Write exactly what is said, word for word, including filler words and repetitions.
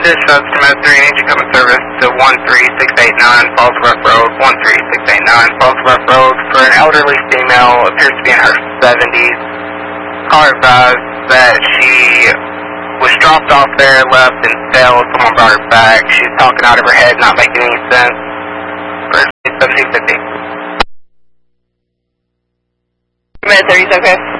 Dispatch to Med three, need you coming service to one three six eight nine Falls Rough Road, one three six eight nine Falls Rough Road for an elderly female, appears to be in her seventies. Caller advised that she was dropped off there, left and fell, someone brought her back. She's talking out of her head, not making any sense. seventeen fifty. Med thirty's okay.